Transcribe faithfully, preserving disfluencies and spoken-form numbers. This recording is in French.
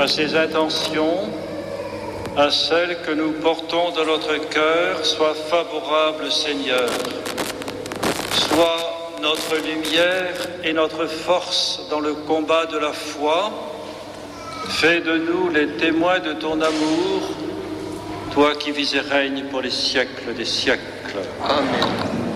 à ces intentions, à celles que nous portons dans notre cœur, sois favorable, Seigneur. Sois notre lumière et notre force dans le combat de la foi. Fais de nous les témoins de ton amour, toi qui vis et règnes pour les siècles des siècles. Amen.